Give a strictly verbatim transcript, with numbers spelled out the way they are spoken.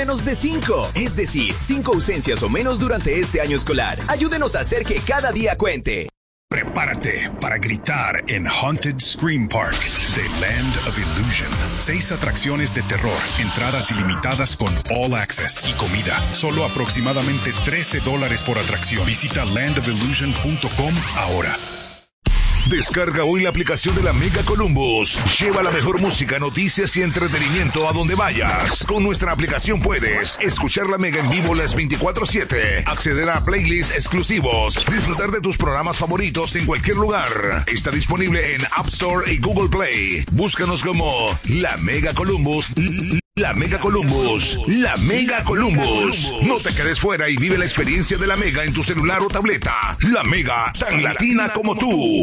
Menos de cinco, es decir, cinco ausencias o menos durante este año escolar. Ayúdenos a hacer que cada día cuente. Prepárate para gritar en Haunted Scream Park de Land of Illusion. Seis atracciones de terror, entradas ilimitadas con All Access y comida. Solo aproximadamente trece dólares por atracción. Visita land of illusion punto com ahora. Descarga hoy la aplicación de la Mega Columbus. Lleva la mejor música, noticias y entretenimiento a donde vayas. Con nuestra aplicación puedes escuchar la Mega en vivo las veinticuatro siete, acceder a playlists exclusivos, disfrutar de tus programas favoritos en cualquier lugar. Está disponible en App Store y Google Play. Búscanos como la Mega Columbus. La Mega Columbus, la Mega Columbus. No te quedes fuera y vive la experiencia de la Mega en tu celular o tableta. La Mega, tan latina como tú.